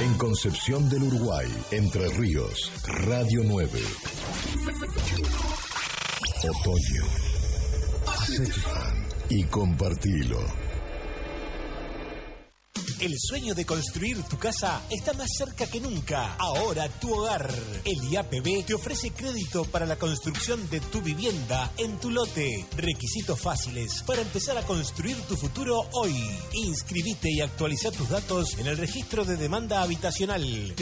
En Concepción del Uruguay, Entre Ríos, Radio 9. Otoño. Hacete fan y compartilo. El sueño de construir tu casa está más cerca que nunca. Ahora tu hogar. El IAPB te ofrece crédito para la construcción de tu vivienda en tu lote. Requisitos fáciles para empezar a construir tu futuro hoy. Inscribite y actualiza tus datos en el registro de demanda habitacional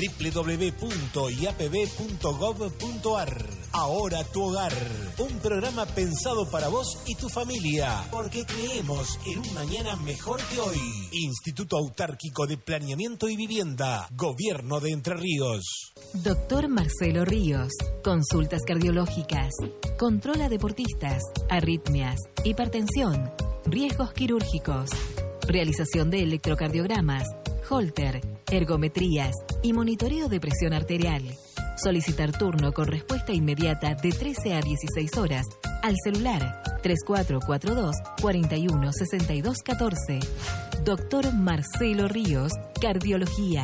www.iapb.gov.ar. Ahora tu hogar. Un programa pensado para vos y tu familia. Porque creemos en un mañana mejor que hoy. Instituto Autárquico de Planeamiento y Vivienda. Gobierno de Entre Ríos. Doctor Marcelo Ríos. Consultas cardiológicas. Control a deportistas. Arritmias. Hipertensión. Riesgos quirúrgicos. Realización de electrocardiogramas. Holter. Ergometrías. Y monitoreo de presión arterial. Solicitar turno con respuesta inmediata de 13 a 16 horas al celular 3442-416214. Doctor Marcelo Ríos, Cardiología.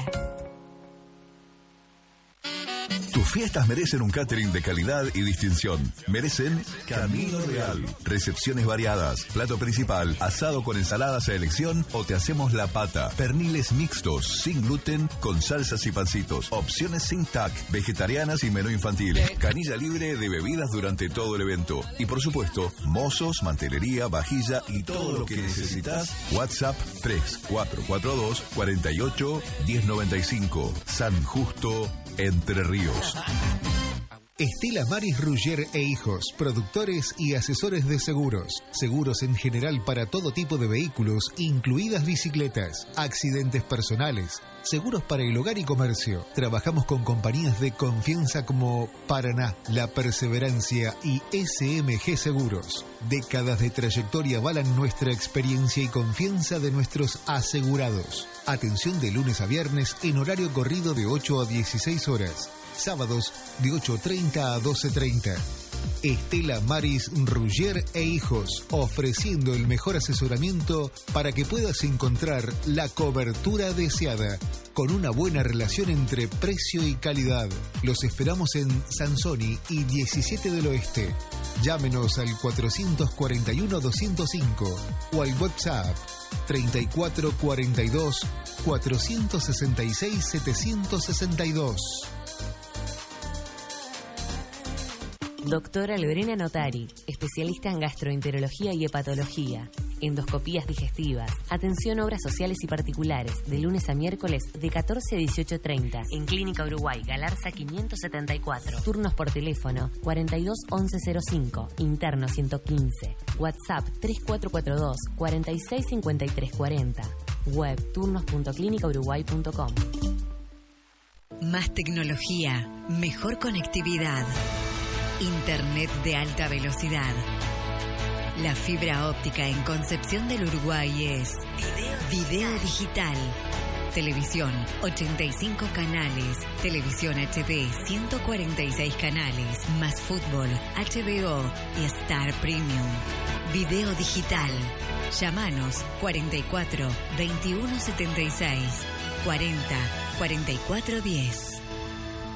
Tus fiestas merecen un catering de calidad y distinción. Merecen Camino Real. Recepciones variadas, plato principal, asado con ensaladas a elección o te hacemos la pata. Perniles mixtos, sin gluten, con salsas y pancitos. Opciones sin TAC, vegetarianas y menú infantil. Canilla libre de bebidas durante todo el evento. Y por supuesto, mozos, mantelería, vajilla y todo lo que necesitas. WhatsApp 3442 48 1095. San Justo, Entre Ríos. Estela Maris Ruggier e Hijos, productores y asesores de seguros. Seguros en general para todo tipo de vehículos, incluidas bicicletas, accidentes personales, seguros para el hogar y comercio. Trabajamos con compañías de confianza como Paraná, La Perseverancia y SMG Seguros. Décadas de trayectoria avalan nuestra experiencia y confianza de nuestros asegurados. Atención de lunes a viernes en horario corrido de 8 a 16 horas. Sábados de 8:30 a 12:30. Estela Maris Ruggier e Hijos, ofreciendo el mejor asesoramiento para que puedas encontrar la cobertura deseada, con una buena relación entre precio y calidad. Los esperamos en Sansoni y 17 del Oeste. Llámenos al 441-205 o al WhatsApp 3442-466-762. Doctora Lorena Notari, especialista en gastroenterología y hepatología, endoscopías digestivas, atención a obras sociales y particulares, de lunes a miércoles de 14 a 18:30, en Clínica Uruguay, Galarza 574. Turnos por teléfono 42 1105, interno 115, WhatsApp 3442 46 53 40, web turnos.clinicauruguay.com. Más tecnología, mejor conectividad. Internet de alta velocidad. La fibra óptica en Concepción del Uruguay es Video Digital. Televisión, 85 canales. Televisión HD, 146 canales. Más fútbol, HBO y Star Premium. Video Digital. Llámanos 44 21 76 40 44 10.